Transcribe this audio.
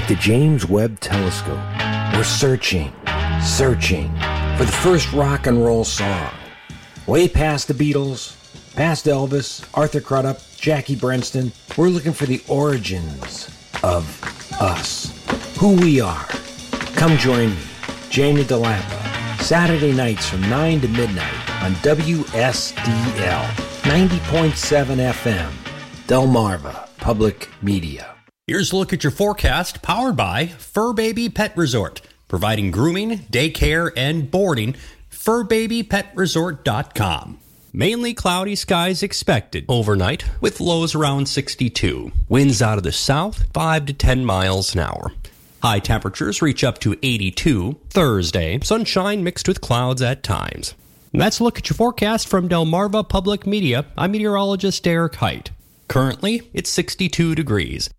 Like the James Webb Telescope, we're searching for the first rock and roll song. Way past the Beatles, past Elvis, Arthur Crudup, Jackie Brenston, we're looking for the origins of us, who we are. Come join me, Jamie DeLappa, Saturday nights from 9 to midnight on WSDL 90.7 FM, Delmarva Public Media. Here's a look at your forecast, powered by Fur Baby Pet Resort, providing grooming, daycare, and boarding. FurBabyPetResort.com. Mainly cloudy skies expected overnight with lows around 62. Winds out of the south 5 to 10 miles an hour. High temperatures reach up to 82. Thursday, sunshine mixed with clouds at times. And that's a look at your forecast from Delmarva Public Media. I'm meteorologist Derek Height. Currently, it's 62 degrees.